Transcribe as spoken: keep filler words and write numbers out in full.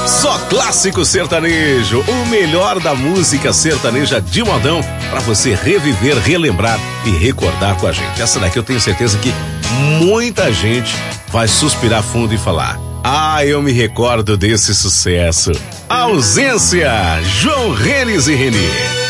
Só clássico sertanejo, o melhor da música sertaneja de modão para você reviver, relembrar e recordar com a gente. Essa daqui eu tenho certeza que muita gente vai suspirar fundo e falar: ah, eu me recordo desse sucesso. Ausência, João Renes e Renê.